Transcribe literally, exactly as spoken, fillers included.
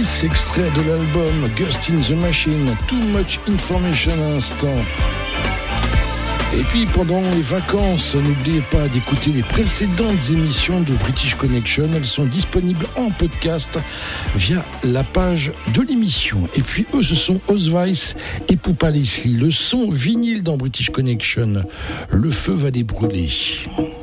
extrait de l'album Ghost in the Machine, Too Much Information à l'instant. Et puis pendant les vacances, n'oubliez pas d'écouter les précédentes émissions de British Connection. Elles sont disponibles en podcast via la page de l'émission. Et puis eux, ce sont Ozweiss et Poupa Leslie. Le son vinyle dans British Connection. Le feu va les brûler.